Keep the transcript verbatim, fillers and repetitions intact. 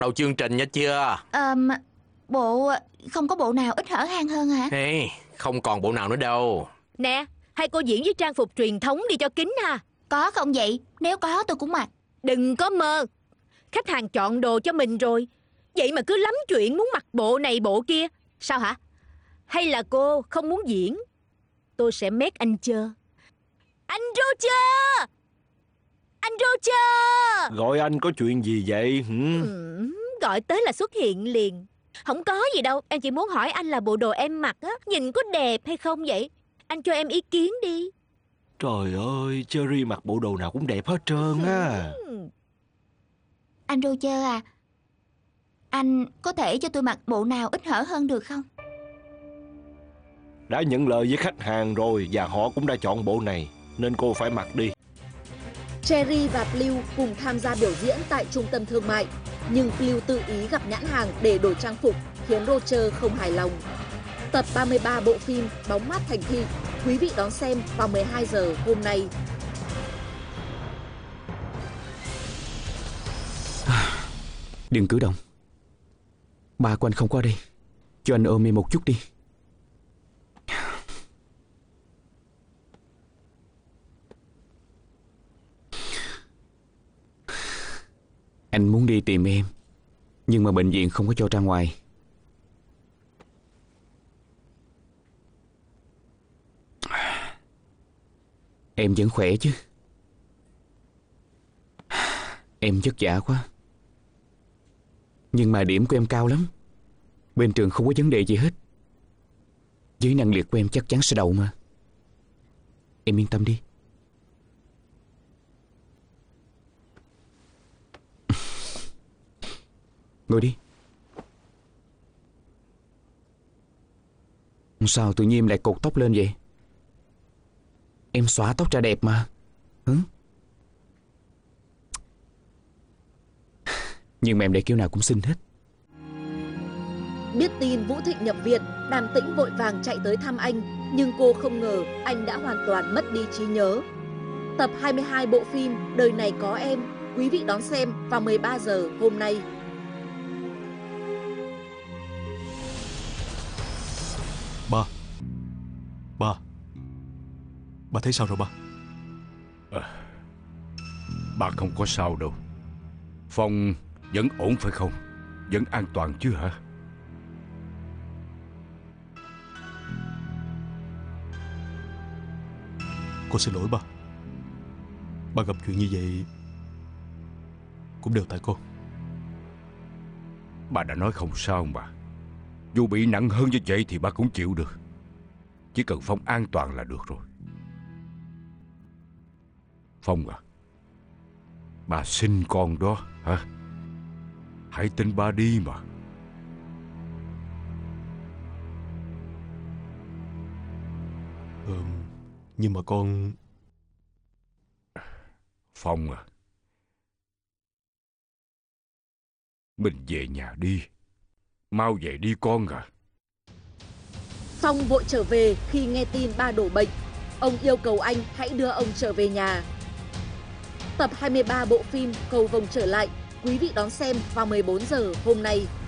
đầu chương trình nha chưa? Ờm, bộ không có bộ nào ít hở hang hơn hả? Hey, không còn bộ nào nữa đâu. Nè, hay cô diễn với trang phục truyền thống đi cho kín ha. Có không vậy? Nếu có tôi cũng mặc. Đừng có mơ. Khách hàng chọn đồ cho mình rồi, vậy mà cứ lắm chuyện muốn mặc bộ này bộ kia. Sao hả? Hay là cô không muốn diễn? Tôi sẽ make anh chơ. Anh Roger! Anh Roger! Gọi anh có chuyện gì vậy? Hử? Ừ, gọi tới là xuất hiện liền. Không có gì đâu, em chỉ muốn hỏi anh là bộ đồ em mặc á, nhìn có đẹp hay không vậy? Anh cho em ý kiến đi. Trời ơi, Cherry mặc bộ đồ nào cũng đẹp hết trơn á. Anh Roger à, anh có thể cho tôi mặc bộ nào ít hở hơn được không? Đã nhận lời với khách hàng rồi và họ cũng đã chọn bộ này, nên cô phải mặc đi. Cherry và Blue cùng tham gia biểu diễn tại trung tâm thương mại, nhưng Blue tự ý gặp nhãn hàng để đổi trang phục khiến Roger không hài lòng. Tập ba mươi ba bộ phim Bóng mát thành thị, quý vị đón xem vào mười hai giờ hôm nay. Đừng cử động. Ba của anh không có ở đây, cho anh ôm em một chút đi. Anh muốn đi tìm em, nhưng mà bệnh viện không có cho ra ngoài. Em vẫn khỏe chứ? Em vất vả quá, nhưng mà điểm của em cao lắm. Bên trường không có vấn đề gì hết. Với năng lực của em chắc chắn sẽ đậu mà. Em yên tâm đi. Ngồi đi. Sao tự nhiên em lại cột tóc lên vậy? Em xõa tóc ra đẹp mà. Hứ? Nhưng mà em để kiểu nào cũng xinh hết. Biết tin Vũ Thịnh nhập viện, Đàm Tĩnh vội vàng chạy tới thăm anh, nhưng cô không ngờ anh đã hoàn toàn mất đi trí nhớ. Tập hai mươi hai bộ phim Đời này có em, quý vị đón xem vào mười ba giờ hôm nay. Ba Ba Ba thấy sao rồi ba? À, ba không có sao đâu. Phong vẫn ổn phải không? Vẫn an toàn chứ hả? Cô xin lỗi ba. Ba gặp chuyện như vậy cũng đều tại cô. Ba đã nói không sao mà. Dù bị nặng hơn như vậy thì ba cũng chịu được. Chỉ cần Phong an toàn là được rồi. Phong à, ba sinh con đó hả? Hãy tin ba đi mà. Ừ, nhưng mà con... Phong à, mình về nhà đi. Mau về đi con à. Phong vội trở về khi nghe tin ba đổ bệnh. Ông yêu cầu anh hãy đưa ông trở về nhà. Tập hai mươi ba bộ phim Cầu vồng trở lại, quý vị đón xem vào mười bốn giờ hôm nay.